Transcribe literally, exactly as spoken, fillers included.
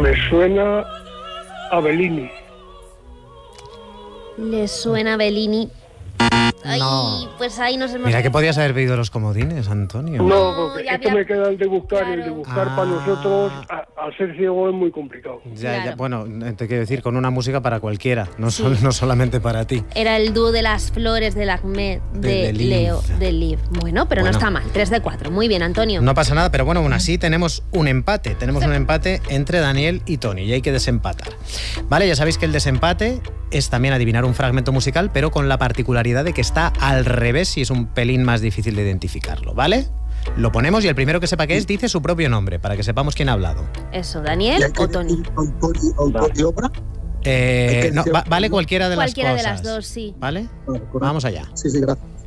Me suena a Bellini. ¿Le suena a Bellini? Ay, No. pues ahí nos hemos... Mira que podías haber pedido los comodines, Antonio. No, porque ya es que había- me queda el de buscar y el de Claro. buscar Ah. para nosotros, a- al ser ciego, es muy complicado. Ya, ya, Claro. bueno, te quiero decir, con una música para cualquiera, no, Sí. sol- no solamente para ti. Era el dúo de las flores del Acme de, De- de Liv. Leo, de Liv. Bueno, pero Bueno. no está mal. tres de cuatro. Muy bien, Antonio. No pasa nada, pero bueno, aún así tenemos un empate. Tenemos un empate entre Daniel y Tony y hay que desempatar. Vale, ya sabéis que el desempate es también adivinar un fragmento musical, pero con la particularidad de que está al revés y es un pelín más difícil de identificarlo, ¿vale? Lo ponemos y el primero que sepa qué es dice su propio nombre, para que sepamos quién ha hablado. Eso, ¿Y Daniel hay que o Tony. decir autor y, autor y obra? Eh, Hay que no, decir- va- vale cualquiera de Cualquiera de las cosas. las dos, sí. ¿Vale? Vale, correcto. Vamos allá. Sí, sí, gracias.